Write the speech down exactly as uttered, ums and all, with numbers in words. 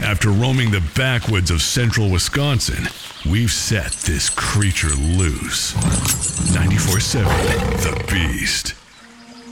After roaming the backwoods of central Wisconsin, we've set this creature loose. ninety-four seven The Beast.